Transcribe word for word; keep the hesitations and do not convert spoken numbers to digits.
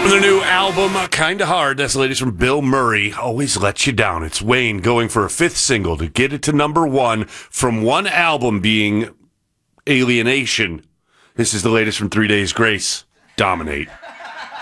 The new album, uh, Kinda Hard. That's the latest from Bill Murray. Always lets you down. It's Wayne going for a fifth single to get it to number one from one album being Alienation. This is the latest from Three Days Grace. Dominate.